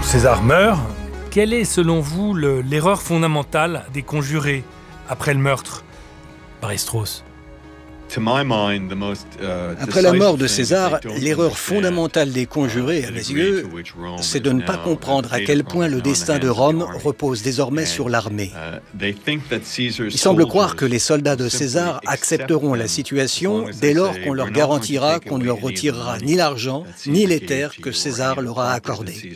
César meurt. Quelle est, selon vous, l'erreur fondamentale des conjurés après le meurtre par Esdros ? Après la mort de César, l'erreur fondamentale des conjurés, à mes yeux, c'est de ne pas comprendre à quel point le destin de Rome repose désormais sur l'armée. Ils semblent croire que les soldats de César accepteront la situation dès lors qu'on leur garantira qu'on ne leur retirera ni l'argent ni les terres que César leur a accordées.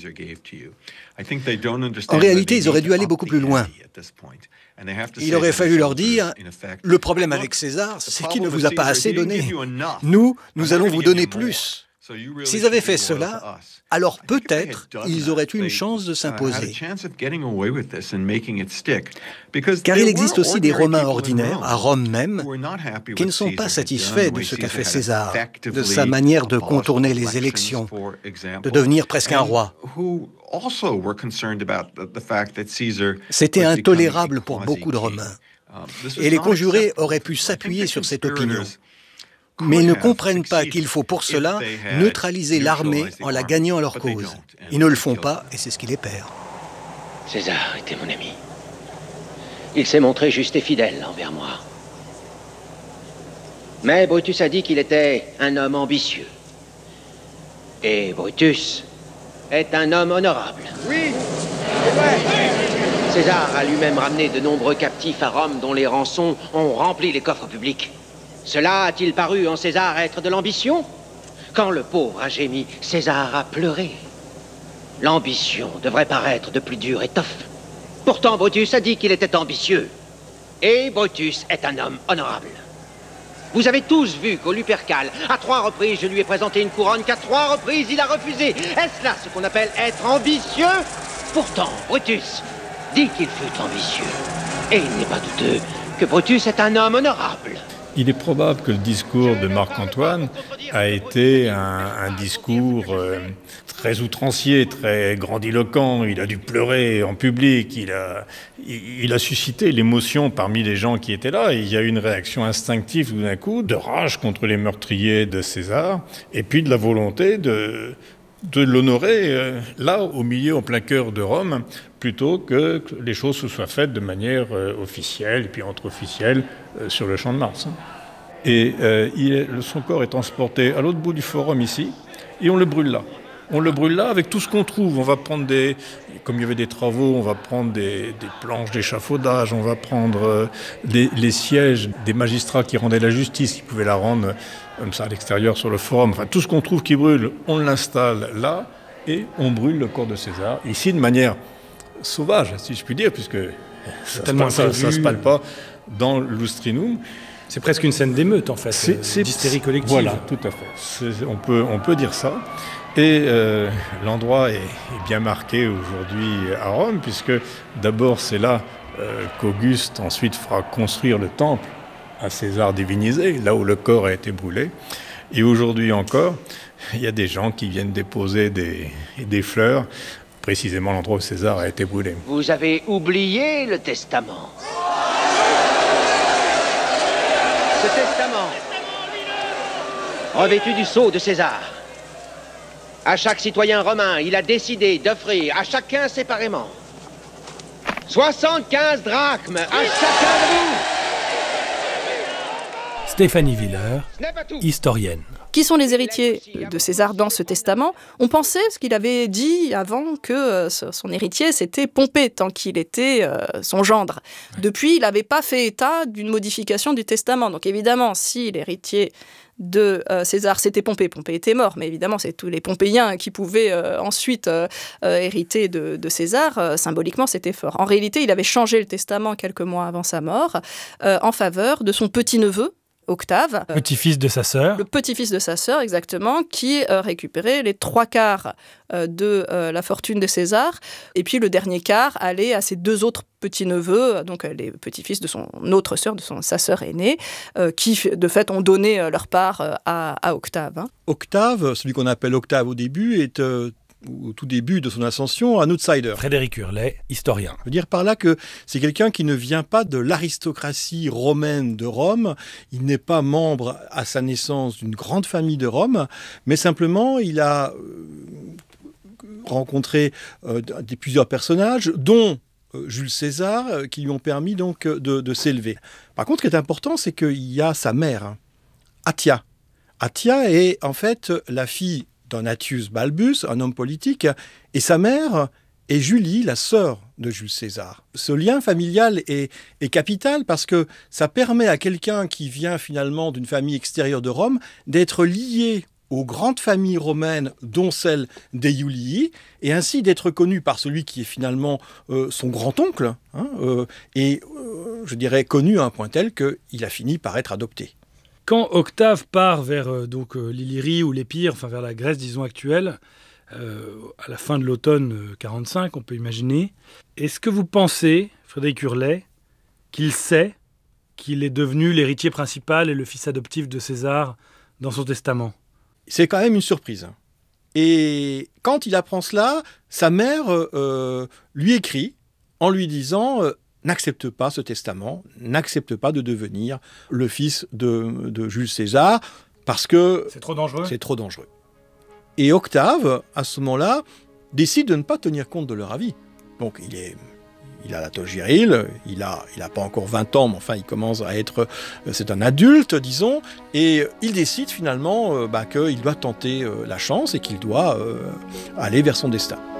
En réalité, ils auraient dû aller beaucoup plus loin. Il aurait fallu leur dire « Le problème avec César, c'est qu'il ne vous a pas assez donné. Nous allons vous donner plus. » S'ils avaient fait cela, alors peut-être ils auraient eu une chance de s'imposer. Car il existe aussi des Romains ordinaires, à Rome même, qui ne sont pas satisfaits de ce qu'a fait César, de sa manière de contourner les élections, de devenir presque un roi. C'était intolérable pour beaucoup de Romains. Et les conjurés auraient pu s'appuyer sur cette opinion. Mais ils ne comprennent pas qu'il faut pour cela neutraliser l'armée en la gagnant à leur cause. Ils ne le font pas et c'est ce qui les perd. César était mon ami. Il s'est montré juste et fidèle envers moi. Mais Brutus a dit qu'il était un homme ambitieux. Et Brutus est un homme honorable. Oui, c'est vrai. César a lui-même ramené de nombreux captifs à Rome dont les rançons ont rempli les coffres publics. Cela a-t-il paru en César être de l'ambition? Quand le pauvre a gémi, César a pleuré. L'ambition devrait paraître de plus dure étoffe. Pourtant, Brutus a dit qu'il était ambitieux. Et Brutus est un homme honorable. Vous avez tous vu qu'au Lupercal, à 3 reprises, je lui ai présenté une couronne qu'à 3 reprises, il a refusé. Est-ce là ce qu'on appelle être ambitieux? Pourtant, Brutus dit qu'il fut ambitieux. Et il n'est pas douteux que Brutus est un homme honorable. Il est probable que le discours de Marc-Antoine a été un discours très outrancier, très grandiloquent. Il a dû pleurer en public, il a suscité l'émotion parmi les gens qui étaient là. Et il y a eu une réaction instinctive tout d'un coup, de rage contre les meurtriers de César, et puis de la volonté de l'honorer là, au milieu, en plein cœur de Rome, plutôt que les choses se soient faites de manière officielle, et puis entre officiels, sur le champ de Mars. Et son corps est transporté à l'autre bout du forum ici, et on le brûle là. On le brûle là avec tout ce qu'on trouve. On va prendre comme il y avait des travaux, on va prendre des planches d'échafaudage, on va prendre les sièges des magistrats qui rendaient la justice, qui pouvaient la rendre comme ça à l'extérieur sur le forum. Enfin, tout ce qu'on trouve qui brûle, on l'installe là, et on brûle le corps de César. Ici, de manière sauvage, si je puis dire, puisque ça se parle pas dans l'Oustrinum. C'est presque une scène d'émeute, en fait, d'hystérie collective. Voilà, tout à fait. On peut dire ça. Et l'endroit est bien marqué aujourd'hui à Rome, puisque d'abord c'est là qu'Auguste ensuite fera construire le temple à César divinisé, là où le corps a été brûlé. Et aujourd'hui encore, il y a des gens qui viennent déposer des fleurs, précisément l'endroit où César a été brûlé. Vous avez oublié le testament. Ce testament, revêtu du sceau de César, à chaque citoyen romain, il a décidé d'offrir à chacun séparément 75 drachmes à chacun de vous. Stéphanie Willer, historienne. Qui sont les héritiers de César dans ce testament? On pensait, ce qu'il avait dit avant, que son héritier, c'était Pompée, tant qu'il était son gendre. Depuis, il n'avait pas fait état d'une modification du testament. Donc évidemment, si l'héritier de César, c'était Pompée. Pompée était mort, mais évidemment, c'est tous les Pompéiens qui pouvaient ensuite hériter de César. Symboliquement, c'était fort. En réalité, il avait changé le testament quelques mois avant sa mort en faveur de son petit-neveu, Octave. Petit-fils de sa sœur. Le petit-fils de sa sœur, exactement, qui récupérait les 3/4 de la fortune de César. Et puis le dernier quart allait à ses 2 autres petits-neveux, donc les petits-fils de son autre sœur, sa sœur aînée, qui de fait ont donné leur part à Octave. Octave, celui qu'on appelle Octave au début, est au tout début de son ascension, un outsider. Frédéric Hurlet, historien. Je veux dire par là que c'est quelqu'un qui ne vient pas de l'aristocratie romaine de Rome. Il n'est pas membre à sa naissance d'une grande famille de Rome, mais simplement il a rencontré plusieurs personnages, dont Jules César, qui lui ont permis donc de s'élever. Par contre, ce qui est important, c'est qu'il y a sa mère, Atia. Atia est en fait la fille d'un Atius Balbus, un homme politique, et sa mère est Julie, la sœur de Jules César. Ce lien familial est capital parce que ça permet à quelqu'un qui vient finalement d'une famille extérieure de Rome d'être lié aux grandes familles romaines, dont celle des Iulii, et ainsi d'être connu par celui qui est finalement son grand-oncle, je dirais connu à un point tel qu'il a fini par être adopté. Quand Octave part vers l'Illyrie ou l'Épire, enfin vers la Grèce, disons, actuelle, à la fin de l'automne 45, on peut imaginer, est-ce que vous pensez, Frédéric Hurlet, qu'il sait qu'il est devenu l'héritier principal et le fils adoptif de César dans son testament ? C'est quand même une surprise. Et quand il apprend cela, sa mère lui écrit en lui disant n'accepte pas ce testament, n'accepte pas de devenir le fils de Jules César, parce que c'est trop dangereux. C'est trop dangereux. Et Octave, à ce moment-là, décide de ne pas tenir compte de leur avis. Donc il a la toge virile, il a pas encore 20 ans, mais enfin il commence à être, c'est un adulte, disons, et il décide finalement qu'il doit tenter la chance et qu'il doit aller vers son destin.